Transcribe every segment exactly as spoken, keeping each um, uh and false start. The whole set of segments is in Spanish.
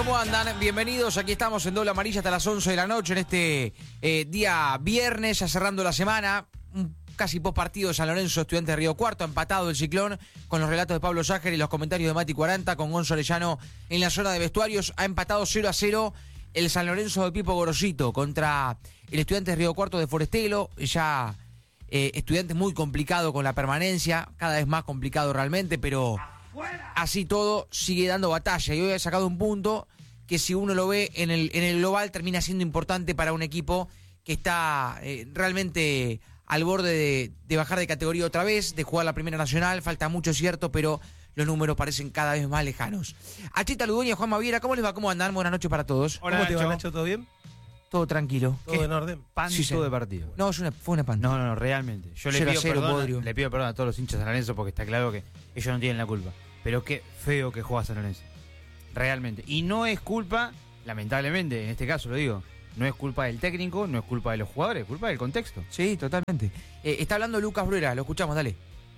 ¿Cómo andan? Bienvenidos, aquí estamos en Doble Amarilla hasta las once de la noche en este eh, día viernes, ya cerrando la semana, un casi post partido de San Lorenzo, Estudiantes de Río Cuarto, empatado el Ciclón, con los relatos de Pablo Ságer y los comentarios de Mati cuarenta, con Gonzo Orellano en la zona de vestuarios. Ha empatado cero a cero el San Lorenzo de Pipo Gorosito contra el Estudiantes de Río Cuarto de Forestelo, ya eh, Estudiantes muy complicado con la permanencia, cada vez más complicado realmente, pero así todo sigue dando batalla, y hoy ha sacado un punto que, si uno lo ve en el, en el global, termina siendo importante para un equipo que está eh, realmente al borde de, de bajar de categoría otra vez, de jugar la Primera Nacional. Falta mucho, cierto, pero los números parecen cada vez más lejanos. Achita Ludueña, Juan Maviera, ¿cómo les va? ¿Cómo andan? Buenas noches para todos. Hola, ¿Cómo te va, Nacho? Nacho? ¿Todo bien? Todo tranquilo. ¿Todo ¿Qué? en orden? Panto Sí, señor. de partido. No, es una, fue una pantalla. No, no, no, realmente. Yo le Cero a pido, cero, perdón, Bodrio. le pido perdón a todos los hinchas de San Lorenzo, porque está claro que ellos no tienen la culpa. Pero qué feo que juega San Lorenzo. Realmente. Y no es culpa, lamentablemente, en este caso lo digo, no es culpa del técnico, no es culpa de los jugadores, es culpa del contexto. Sí, totalmente. Eh, está hablando Lucas Bruera, lo escuchamos, dale.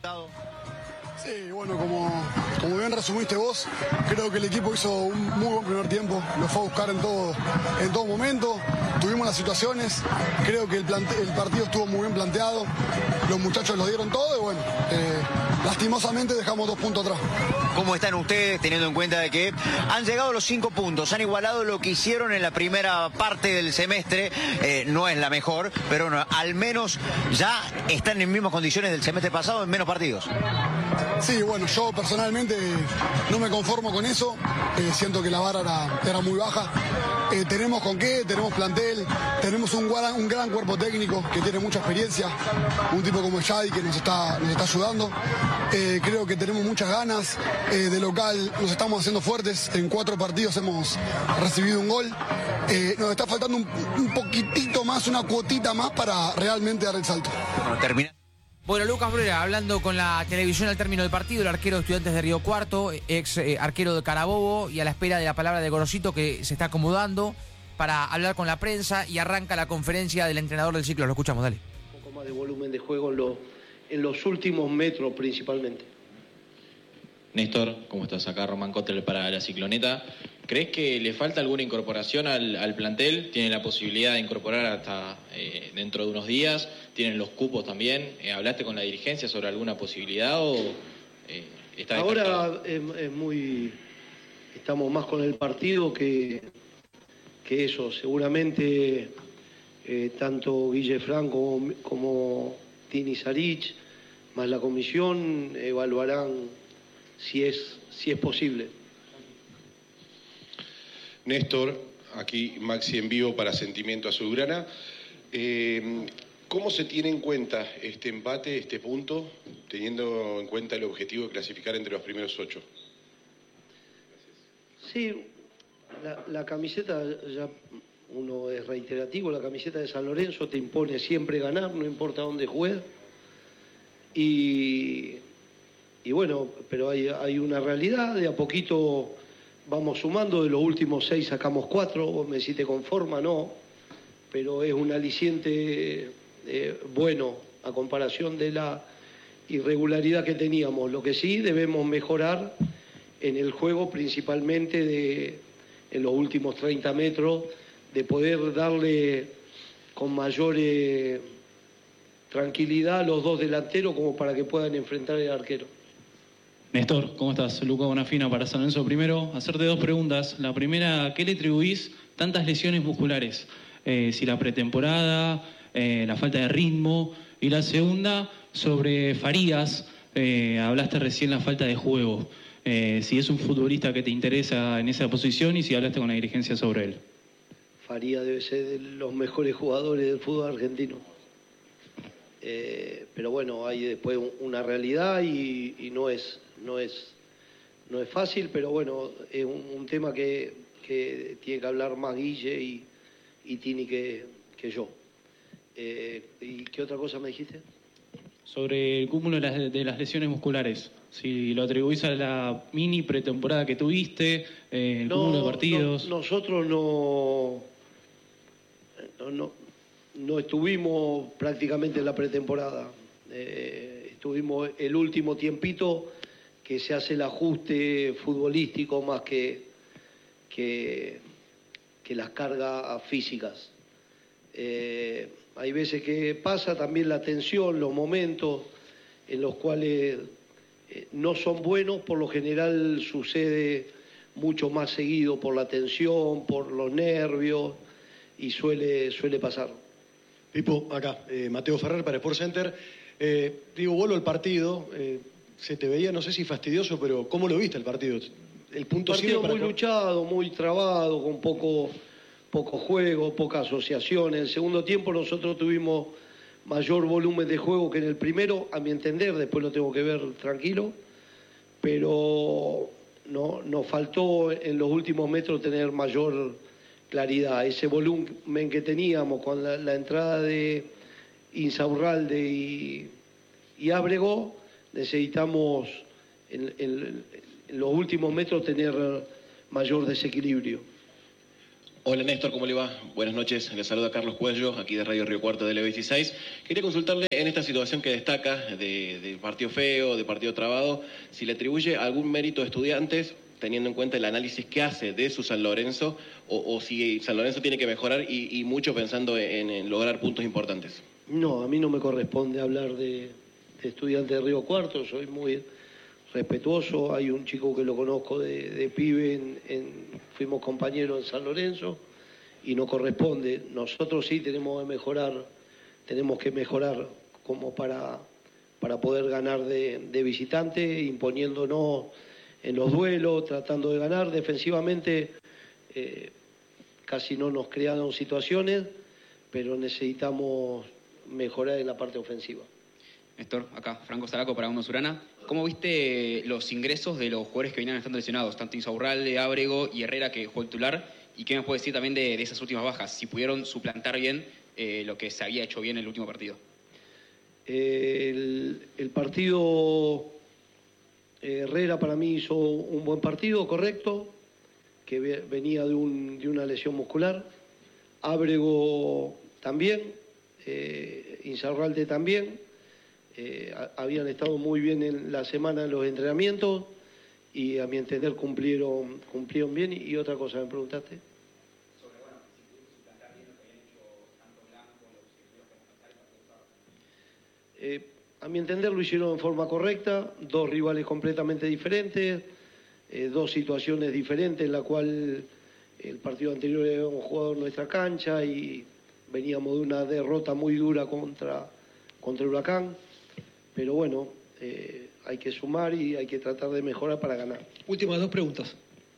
Sí, bueno, como, como bien resumiste vos, creo que el equipo hizo un muy buen primer tiempo, lo fue a buscar en todo, en todo momento, tuvimos las situaciones, creo que el, plante, el partido estuvo muy bien planteado, los muchachos lo dieron todo y bueno, eh, lastimosamente dejamos dos puntos atrás. ¿Cómo están ustedes, teniendo en cuenta de que han llegado los cinco puntos, han igualado lo que hicieron en la primera parte del semestre? Eh, no es la mejor, pero no, al menos ya están en mismas condiciones del semestre pasado en menos partidos. Sí, bueno, yo personalmente no me conformo con eso, eh, siento que la vara era, era muy baja. Eh, tenemos con qué, tenemos plantel, tenemos un gran, un gran cuerpo técnico que tiene mucha experiencia, un tipo como Shadi que nos está, nos está ayudando. Eh, creo que tenemos muchas ganas, eh, de local nos estamos haciendo fuertes, en cuatro partidos hemos recibido un gol. Eh, nos está faltando un, un poquitito más, una cuotita más para realmente dar el salto. Bueno, termina. Bueno, Lucas Bruera, hablando con la televisión al término del partido, el arquero de Estudiantes de Río Cuarto, ex eh, arquero de Carabobo, y a la espera de la palabra de Gorosito, que se está acomodando para hablar con la prensa, y arranca la conferencia del entrenador del ciclo. Lo escuchamos, dale. Un poco más de volumen de juego en, lo, en los últimos metros principalmente. Néstor, ¿cómo estás? Acá Román Cotler para la Cicloneta. ¿Crees que le falta alguna incorporación al, al plantel? ¿Tienen la posibilidad de incorporar hasta eh, dentro de unos días? ¿Tienen los cupos también? Eh, ¿Hablaste con la dirigencia sobre alguna posibilidad o eh, está descartado? Ahora es, es muy... Estamos más con el partido que, que eso. Seguramente eh, tanto Guille Fran como, como Tini Sarich, más la comisión, evaluarán si es, si es posible. Néstor, aquí Maxi en vivo para Sentimiento Azulgrana. Eh, ¿Cómo se tiene en cuenta este empate, este punto, teniendo en cuenta el objetivo de clasificar entre los primeros ocho? Sí, la, la camiseta, ya uno es reiterativo, la camiseta de San Lorenzo te impone siempre ganar, no importa dónde juegues. Y, y bueno, pero hay, hay una realidad, de a poquito vamos sumando, de los últimos seis sacamos cuatro, vos me decís te conforma, no, pero es un aliciente eh, bueno a comparación de la irregularidad que teníamos. Lo que sí debemos mejorar en el juego, principalmente de, en los últimos treinta metros, de poder darle con mayor eh, tranquilidad a los dos delanteros como para que puedan enfrentar al arquero. Néstor, ¿cómo estás? Luca Bonafina para San Lorenzo. Primero, hacerte dos preguntas. La primera, ¿qué le atribuís tantas lesiones musculares? Eh, si la pretemporada, eh, la falta de ritmo. Y la segunda, sobre Farías, eh, hablaste recién la falta de juego. Eh, si es un futbolista que te interesa en esa posición y si hablaste con la dirigencia sobre él. Farías debe ser de los mejores jugadores del fútbol argentino. Eh, pero bueno, hay después una realidad y, y no es no es no es fácil, pero bueno, es un, un tema que, que tiene que hablar más Guille y, y Tini que, que yo. Eh, ¿Y qué otra cosa me dijiste? Sobre el cúmulo de las, de las lesiones musculares, si lo atribuís a la mini pretemporada que tuviste, eh, el no, cúmulo de partidos. No, nosotros no, no, no, no estuvimos prácticamente en la pretemporada. Eh, estuvimos el último tiempito que se hace el ajuste futbolístico más que, que, que las cargas físicas. Eh, hay veces que pasa también la tensión, los momentos en los cuales eh, no son buenos, por lo general sucede mucho más seguido por la tensión, por los nervios, y suele, suele pasar. Pipo, acá, eh, Mateo Ferrer para Sport Center. Eh, digo, vuelvo al partido, eh, se te veía, no sé si fastidioso, pero ¿cómo lo viste el partido? El punto partido para muy luchado, muy trabado, con poco, poco juego, poca asociación. En el segundo tiempo nosotros tuvimos mayor volumen de juego que en el primero, a mi entender, después lo tengo que ver tranquilo, pero no, nos faltó en los últimos metros tener mayor claridad. Ese volumen que teníamos con la, la entrada de Insaurralde y, y Ábrego, necesitamos en, en, en los últimos metros tener mayor desequilibrio. Hola Néstor, ¿cómo le va? Buenas noches, le saluda Carlos Cuello, aquí de Radio Río Cuarto de L veintiséis. Quería consultarle en esta situación que destaca de, de partido feo, de partido trabado, si le atribuye algún mérito a Estudiantes, teniendo en cuenta el análisis que hace de su San Lorenzo, o, o si San Lorenzo tiene que mejorar y, y mucho pensando en, en lograr puntos importantes. No, a mí no me corresponde hablar de, de Estudiantes de Río Cuarto, soy muy respetuoso. Hay un chico que lo conozco de, de pibe, en, en, fuimos compañeros en San Lorenzo, y no corresponde. Nosotros sí tenemos que mejorar, tenemos que mejorar como para, para poder ganar de, de visitante, imponiéndonos en los duelos, tratando de ganar. Defensivamente eh, casi no nos crearon situaciones, pero necesitamos mejorar en la parte ofensiva. Néstor, acá, Franco Zaraco para Uno Surana. ¿Cómo viste los ingresos de los jugadores que venían estando lesionados? Tanto Insaurralde, Ábrego y Herrera, que jugó el titular. ¿Y qué me puede decir también de, de esas últimas bajas? Si pudieron suplantar bien eh, lo que se había hecho bien en el último partido. El, el partido... Herrera para mí hizo un buen partido, correcto, que venía de, un, de una lesión muscular. Ábrego también, eh, Insaurralde también. Eh, habían estado muy bien en la semana en los entrenamientos y a mi entender cumplieron, cumplieron bien. Y otra cosa me preguntaste. Sobre, bueno, si pudieron suplantar bien lo que habían hecho tanto Blanco, los que pudieron remontar el partido pasado. Eh, A mi entender lo hicieron en forma correcta, dos rivales completamente diferentes, eh, dos situaciones diferentes en la cual el partido anterior habíamos jugado en nuestra cancha y veníamos de una derrota muy dura contra, contra Huracán, pero bueno, eh, hay que sumar y hay que tratar de mejorar para ganar. Últimas dos preguntas.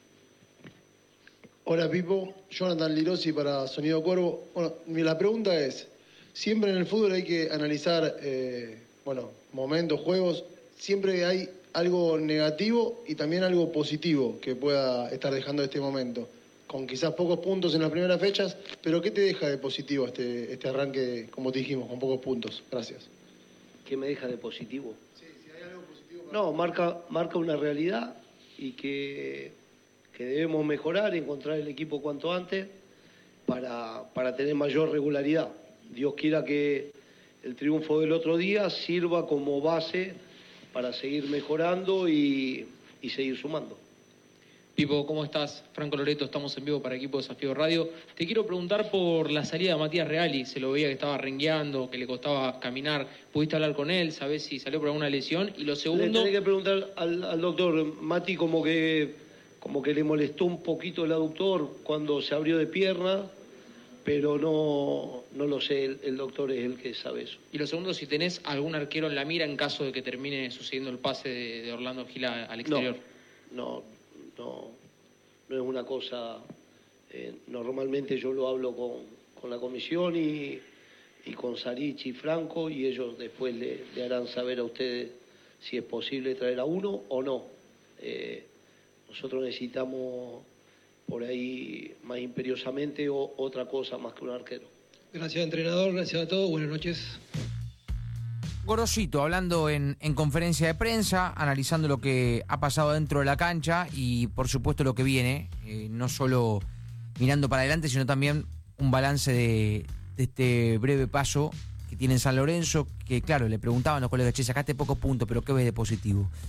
Hola Pipo, Jonathan Lirosi para Sonido Cuervo. Bueno, la pregunta es, siempre en el fútbol hay que analizar... Eh, Bueno, momentos, juegos, siempre hay algo negativo y también algo positivo que pueda estar dejando este momento. Con quizás pocos puntos en las primeras fechas, pero ¿qué te deja de positivo este, este arranque, como te dijimos, con pocos puntos? Gracias. ¿Qué me deja de positivo? Sí, si hay algo positivo. Para... No, marca, marca una realidad y que, que debemos mejorar, encontrar el equipo cuanto antes para, para tener mayor regularidad. Dios quiera que el triunfo del otro día sirva como base para seguir mejorando y, y seguir sumando. Pipo, ¿cómo estás? Franco Loreto, estamos en vivo para Equipo Desafío Radio. Te quiero preguntar por la salida de Matías Reali. Se lo veía que estaba rengueando, que le costaba caminar. ¿Pudiste hablar con él? ¿Sabés si salió por alguna lesión? Y lo segundo... Le tenés que preguntar al, al doctor. Mati como que, como que le molestó un poquito el aductor cuando se abrió de pierna, pero no, no lo sé, el, el doctor es el que sabe eso. Y lo segundo, si tenés algún arquero en la mira en caso de que termine sucediendo el pase de, de Orlando Gil al exterior. No, no, no, no es una cosa... Eh, normalmente yo lo hablo con, con la comisión y, y con Sarichi y Franco, y ellos después le, le harán saber a ustedes si es posible traer a uno o no. Eh, nosotros necesitamos... por ahí más imperiosamente o otra cosa más que un arquero. Gracias, entrenador, gracias a todos, buenas noches. Gorosito hablando en, en conferencia de prensa, analizando lo que ha pasado dentro de la cancha y por supuesto lo que viene, eh, no solo mirando para adelante, sino también un balance de, de este breve paso que tiene en San Lorenzo, que claro, le preguntaban los colegas, che, sacaste pocos puntos, pero ¿qué ves de positivo?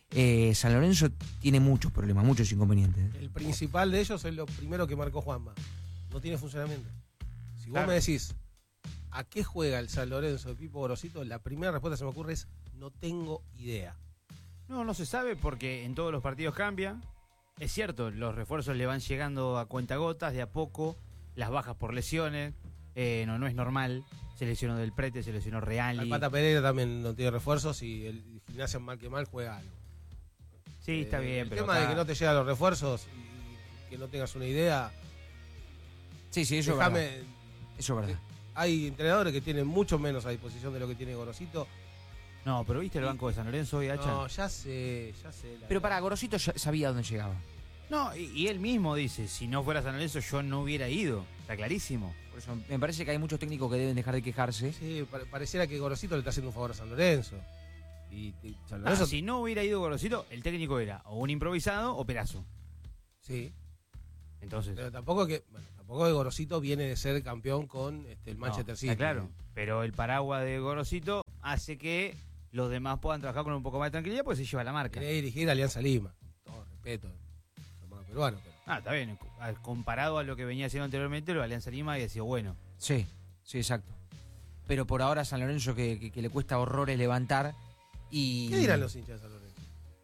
eh, San Lorenzo tiene muchos problemas, muchos inconvenientes. El principal de ellos es lo primero que marcó Juanma. No tiene funcionamiento. Si vos Claro. me decís, ¿a qué juega el San Lorenzo de Pipo Gorosito? La primera respuesta que se me ocurre es, no tengo idea. No, no se sabe porque en todos los partidos cambia. Es cierto, los refuerzos le van llegando a cuentagotas, de a poco, las bajas por lesiones, eh, no, no es normal. Se lesionó Del Prete, se lesionó Reali. El Pata Pereira también no tiene refuerzos y el Gimnasia mal que mal juega algo. Sí, está Eh, bien, el pero tema acá- de que no te llegan los refuerzos y que no tengas una idea. Sí, sí, eso déjame, es verdad. Eso es verdad. Hay entrenadores que tienen mucho menos a disposición de lo que tiene Gorosito. No, pero ¿viste el banco de San Lorenzo hoy, Hacha? No, ya sé, ya sé. la- Pero para, Gorosito ya sabía dónde llegaba. No, y, y él mismo dice, si no fuera San Lorenzo yo no hubiera ido. Está clarísimo. Por eso me parece que hay muchos técnicos que deben dejar de quejarse. Sí, pa- pareciera que Gorosito le está haciendo un favor a San Lorenzo. Y, y San Ah, Lorenzo. si no hubiera ido Gorosito, el técnico era o un improvisado o Perazo. Sí. Entonces, Pero tampoco que. Bueno, tampoco que Gorosito viene de ser campeón con este, el no, Manchester está City. claro. Pero el paraguas de Gorosito hace que los demás puedan trabajar con un poco más de tranquilidad porque se lleva la marca. Quiere dirigir a Alianza Lima. Todo respeto. Hermano peruano. Pero... Ah, está bien. A- Comparado a lo que venía haciendo anteriormente, lo de Alianza Lima había sido bueno. Sí, sí, exacto. Pero por ahora San Lorenzo que, que- que le cuesta horrores levantar y... ¿Qué dirán los hinchas de San Lorenzo?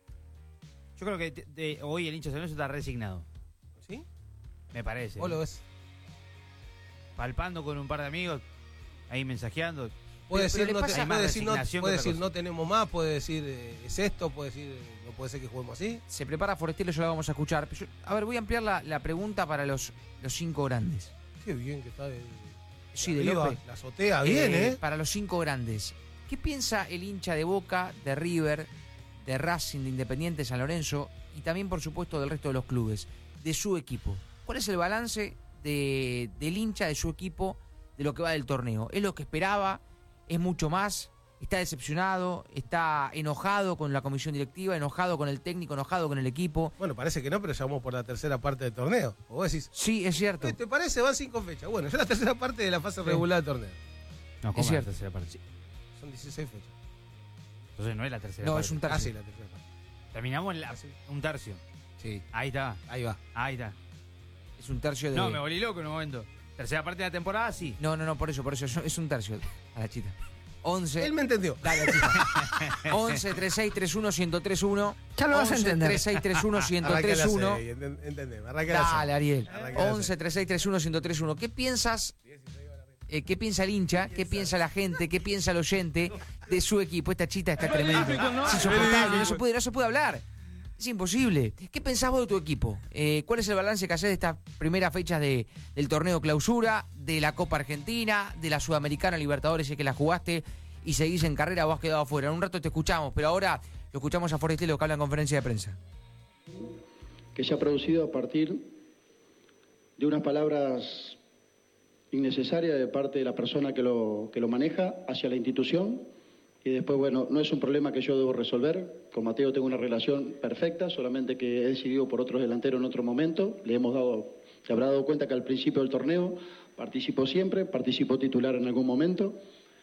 Yo creo que de- de- hoy el hincha de San Lorenzo está resignado. ¿Sí? Me parece. ¿Vos lo ves? Palpando con un par de amigos, ahí mensajeando. Puede Pero- decir, pero no, le te- pasa- puede Hay más decir, no, resignación puede que otra decir cosa. no tenemos más, puede decir eh, es esto, puede decir eh, no puede ser que juguemos así. Se prepara Forestier, yo la vamos a escuchar. Pero yo- a ver, voy a ampliar la, la pregunta para los, los cinco grandes. Qué bien que está de, Sí, de arriba, López. la azotea bien, ¿eh? Para los cinco grandes. ¿Qué piensa el hincha de Boca, de River, de Racing, de Independiente, San Lorenzo y también, por supuesto, del resto de los clubes, de su equipo? ¿Cuál es el balance de, del hincha de su equipo de lo que va del torneo? ¿Es lo que esperaba? ¿Es mucho más? ¿Está decepcionado? ¿Está enojado con la comisión directiva? ¿Enojado con el técnico? ¿Enojado con el equipo? Bueno, parece que no, pero ya vamos por la tercera parte del torneo. ¿O vos decís? Sí, es cierto. ¿Qué ¿Te parece? Van cinco fechas. Bueno, ya la tercera parte de la fase Sí. regular del torneo. No, ¿cómo Es es la cierto. tercera parte? Son dieciséis fechas. Entonces no es la tercera No, parte. es un Ah, tercio. sí, la tercera parte. Terminamos en la- Ah, sí. un tercio. Sí, Ahí está, ahí va. ahí está. Es un tercio de... No, me volví loco en un momento. Tercera parte de la temporada, sí. No, no, no, por eso, por eso. Es un tercio. A la chita. once. Él me entendió. Dale, chita. once, treinta y seis, treinta y uno, ciento treinta y uno. Ya lo vas a entender. treinta y seis, treinta y uno, ciento treinta y uno. Entendeme, arranca la Dale, seis. Ariel. Arranca la once, treinta y seis, treinta y uno, ciento treinta y uno. ¿Qué piensas? eh, ¿Qué piensa el hincha? ¿Qué piensa la gente? ¿Qué piensa el oyente de su equipo? Esta chita está tremenda. Es insoportable, no se puede, no se puede hablar. Es imposible. ¿Qué pensás vos de tu equipo? Eh, ¿Cuál es el balance que haces de estas primeras fechas de, del torneo clausura, de la Copa Argentina, de la Sudamericana Libertadores, si es que la jugaste y seguís en carrera, vos has quedado afuera? En un rato te escuchamos, pero ahora lo escuchamos a Forestier, que habla en conferencia de prensa. Que se ha producido a partir de unas palabras innecesarias de parte de la persona que lo, que lo maneja hacia la institución. Y después, bueno, no es un problema que yo debo resolver. Con Mateo tengo una relación perfecta, solamente que he decidido por otros delanteros en otro momento. Le hemos dado, se habrá dado cuenta que al principio del torneo participó siempre, participó titular en algún momento.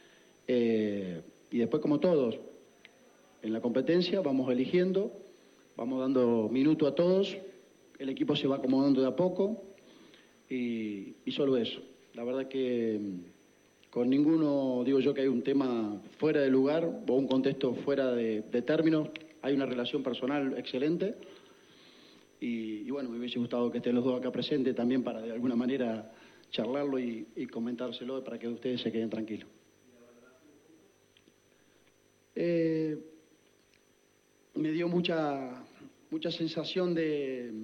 Eh, y después, como todos, en la competencia vamos eligiendo, vamos dando minuto a todos, el equipo se va acomodando de a poco y, y solo eso. La verdad que con ninguno digo yo que hay un tema fuera de lugar o un contexto fuera de, de términos, hay una relación personal excelente y, y bueno, me hubiese gustado que estén los dos acá presentes también para de alguna manera charlarlo y, y comentárselo para que ustedes se queden tranquilos. Eh, me dio mucha, mucha sensación de,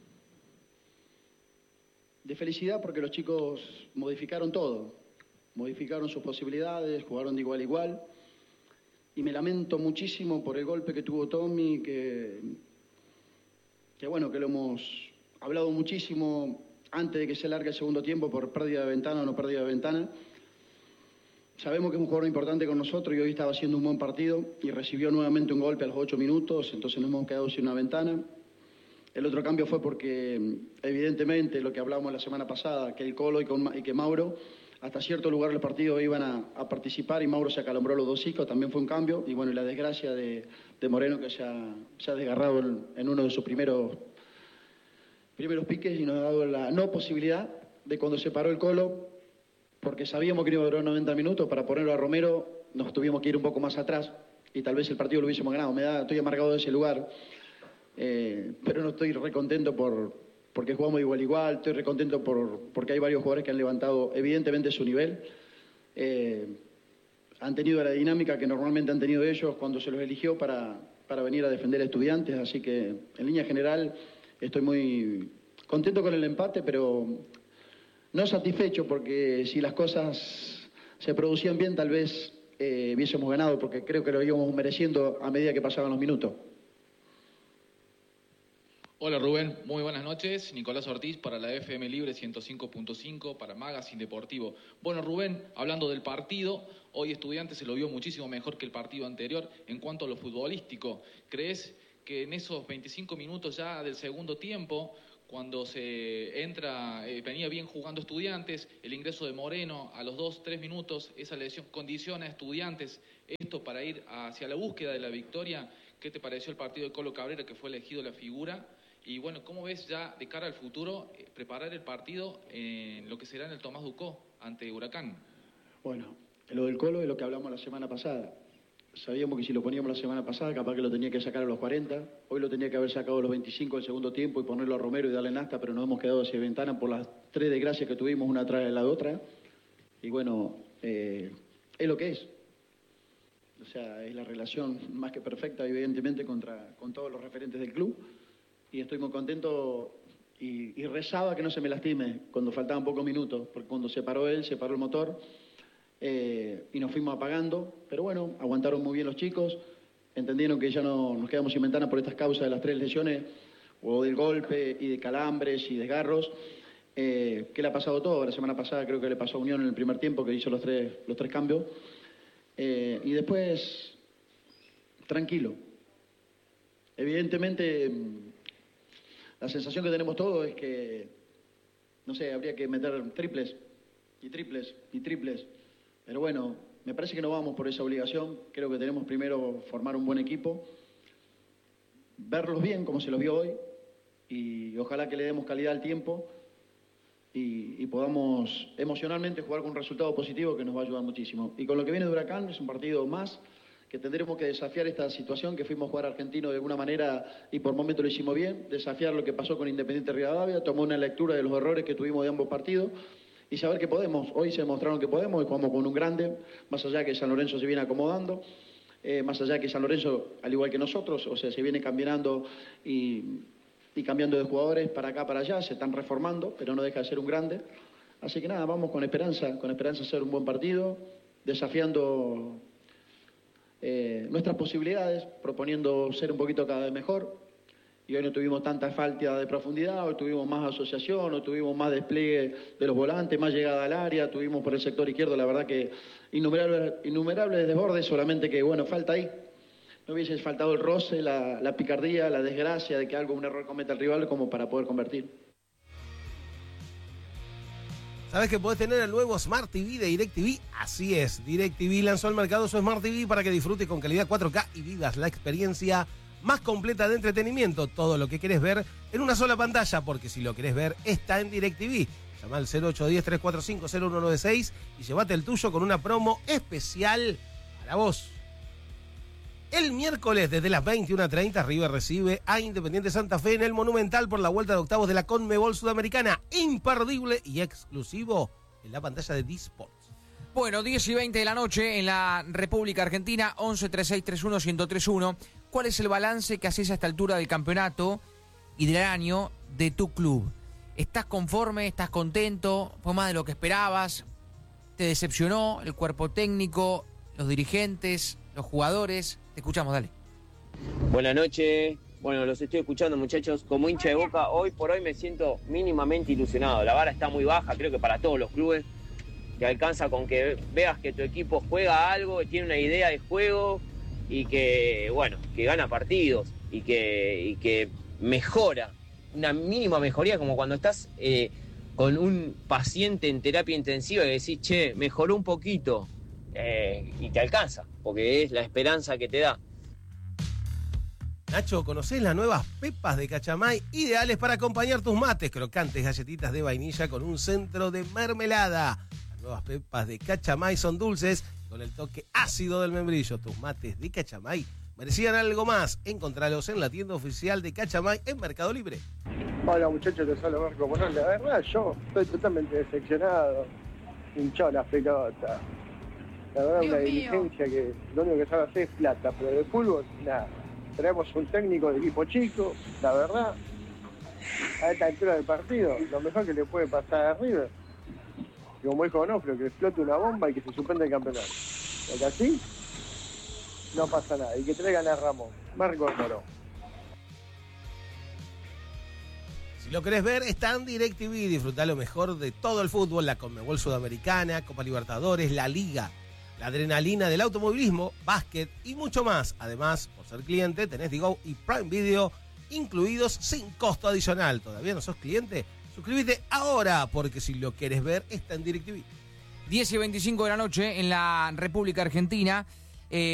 de felicidad porque los chicos modificaron todo, modificaron sus posibilidades, jugaron de igual a igual y me lamento muchísimo por el golpe que tuvo Tommy, que, que bueno, que lo hemos hablado muchísimo antes de que se largue el segundo tiempo por pérdida de ventana o no pérdida de ventana. Sabemos que es un jugador importante con nosotros y hoy estaba haciendo un buen partido y recibió nuevamente un golpe a los ocho minutos, entonces nos hemos quedado sin una ventana. El otro cambio fue porque, evidentemente, lo que hablábamos la semana pasada, que el Colo y, con, y que Mauro, hasta cierto lugar del partido iban a, a participar y Mauro se acalombró los dos hocicos, también fue un cambio. Y bueno, y la desgracia de, de Moreno, que se ha, se ha desgarrado en, en uno de sus primeros, primeros piques y nos ha dado la no posibilidad de cuando se paró el Colo, porque sabíamos que iba a durar noventa minutos, para ponerlo a Romero nos tuvimos que ir un poco más atrás y tal vez el partido lo hubiésemos ganado. Me da, estoy amargado de ese lugar. Eh, pero no estoy recontento por, porque jugamos igual igual, estoy recontento por, porque hay varios jugadores que han levantado evidentemente su nivel, eh, han tenido la dinámica que normalmente han tenido ellos cuando se los eligió para, para venir a defender a Estudiantes, así que en línea general estoy muy contento con el empate, pero no satisfecho, porque si las cosas se producían bien tal vez eh, hubiésemos ganado, porque creo que lo íbamos mereciendo a medida que pasaban los minutos. Hola Rubén, muy buenas noches. Nicolás Ortiz para la F M Libre ciento cinco punto cinco, para Magazine Deportivo. Bueno Rubén, hablando del partido, hoy Estudiantes se lo vio muchísimo mejor que el partido anterior en cuanto a lo futbolístico. ¿Crees que en esos veinticinco minutos ya del segundo tiempo, cuando se entra, eh, venía bien jugando Estudiantes, el ingreso de Moreno a los dos, tres minutos, esa lesión condiciona a Estudiantes, esto para ir hacia la búsqueda de la victoria? ¿Qué te pareció el partido de Colo Cabrera, que fue elegido la figura? Y bueno, ¿cómo ves ya de cara al futuro eh, preparar el partido en lo que será en el Tomás Ducó ante Huracán? Bueno, lo del Colo es lo que hablamos la semana pasada. Sabíamos que si lo poníamos la semana pasada, capaz que lo tenía que sacar a los cuarenta. Hoy lo tenía que haber sacado a los veinticinco del segundo tiempo y ponerlo a Romero y darle en asta, pero nos hemos quedado hacia ventana por las tres desgracias que tuvimos una tras de la otra. Y bueno, eh, es lo que es. O sea, es la relación más que perfecta, evidentemente, contra, con todos los referentes del club. Y estoy muy contento y, y rezaba que no se me lastime cuando faltaban pocos minutos, porque cuando se paró él, se paró el motor eh, y nos fuimos apagando. Pero bueno, aguantaron muy bien los chicos, entendieron que ya no nos quedamos sin ventana por estas causas de las tres lesiones, o del golpe y de calambres y desgarros, eh, que le ha pasado todo. La semana pasada creo que le pasó a Unión en el primer tiempo, que hizo los tres, los tres cambios. Eh, y después, tranquilo. Evidentemente, la sensación que tenemos todos es que, no sé, habría que meter triples y triples y triples. Pero bueno, me parece que no vamos por esa obligación. Creo que tenemos primero formar un buen equipo, verlos bien como se los vio hoy, y ojalá que le demos calidad al tiempo y, y podamos emocionalmente jugar con un resultado positivo que nos va a ayudar muchísimo. Y con lo que viene de Huracán, es un partido más que tendremos que desafiar esta situación, que fuimos a jugar argentino de alguna manera y por momentos lo hicimos bien, desafiar lo que pasó con Independiente Rivadavia, tomar una lectura de los errores que tuvimos de ambos partidos y saber que podemos. Hoy se demostraron que podemos y jugamos con un grande, más allá que San Lorenzo se viene acomodando, eh, más allá que San Lorenzo, al igual que nosotros, o sea, se viene cambiando y, y cambiando de jugadores para acá, para allá, se están reformando, pero no deja de ser un grande. Así que nada, vamos con esperanza, con esperanza de hacer un buen partido, desafiando Eh, nuestras posibilidades, proponiendo ser un poquito cada vez mejor. Y hoy no tuvimos tanta falta de profundidad, hoy tuvimos más asociación, hoy tuvimos más despliegue de los volantes, más llegada al área, tuvimos por el sector izquierdo, la verdad que innumerables, innumerables desbordes, solamente que bueno, falta ahí. No hubiese faltado el roce, la, la picardía, la desgracia de que algo, un error cometa el rival como para poder convertir. ¿Sabes que podés tener el nuevo Smart T V de DirecTV? Así es, DirecTV lanzó al mercado su Smart T V para que disfrutes con calidad cuatro K y vivas la experiencia más completa de entretenimiento. Todo lo que querés ver en una sola pantalla, porque si lo querés ver, está en DirecTV. Llama al cero ocho uno cero, tres cuatro cinco, cero uno nueve seis y llévate el tuyo con una promo especial para vos. El miércoles desde las veintiuna treinta, River recibe a Independiente Santa Fe en el Monumental por la vuelta de octavos de la Conmebol Sudamericana. Imperdible y exclusivo en la pantalla de D-Sports. Bueno, diez y veinte de la noche en la República Argentina, once, treinta y seis, treinta y uno, ciento tres uno. ¿Cuál es el balance que haces a esta altura del campeonato y del año de tu club? ¿Estás conforme? ¿Estás contento? ¿Fue más de lo que esperabas? ¿Te decepcionó el cuerpo técnico, los dirigentes, los jugadores? Te escuchamos, dale. Buenas noches. Bueno, los estoy escuchando, muchachos. Como hincha de Boca, hoy por hoy me siento mínimamente ilusionado. La vara está muy baja, creo que para todos los clubes. Que alcanza con que veas que tu equipo juega algo, que tiene una idea de juego y que, bueno, que gana partidos y que, y que mejora una mínima mejoría, como cuando estás eh, con un paciente en terapia intensiva y decís, che, mejoró un poquito, eh, y te alcanza, porque es la esperanza que te da. Nacho, ¿conocés las nuevas pepas de Cachamay? Ideales para acompañar tus mates, crocantes galletitas de vainilla con un centro de mermelada. Las nuevas pepas de Cachamay son dulces con el toque ácido del membrillo. Tus mates de Cachamay merecían algo más. Encontralos en la tienda oficial de Cachamay en Mercado Libre. Hola muchachos, te saludo Marco. Bueno, la verdad yo estoy totalmente decepcionado, hinchado las pelotas. La verdad, Dios una mío. diligencia que lo único que sabe hacer es plata, pero de fútbol, nada. Tenemos un técnico de equipo chico, la verdad, a esta altura del partido, lo mejor que le puede pasar a River, que como dijo Onofrio, que explote una bomba y que se suspenda el campeonato. Porque así no pasa nada, y que traigan a Ramón, Marco Moro. Si lo querés ver, está en DirecTV. Disfrutá lo mejor de todo el fútbol, la Conmebol Sudamericana, Copa Libertadores, la Liga, la adrenalina del automovilismo, básquet y mucho más. Además, por ser cliente, tenés Digo y Prime Video incluidos sin costo adicional. ¿Todavía no sos cliente? Suscríbete ahora, porque si lo querés ver, está en DirecTV. diez y veinticinco de la noche en la República Argentina.